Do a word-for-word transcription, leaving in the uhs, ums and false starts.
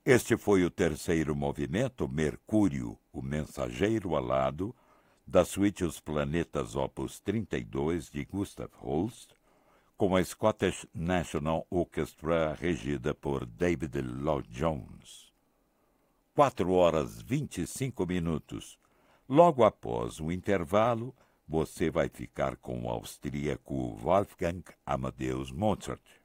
Este foi o terceiro movimento, Mercúrio, o Mensageiro Alado, da suíte Os Planetas Opus trinta e dois, de Gustav Holst, com a Scottish National Orchestra, regida por David Lloyd Jones. Quatro horas e vinte e cinco minutos. Logo após o intervalo, você vai ficar com o austríaco Wolfgang Amadeus Mozart.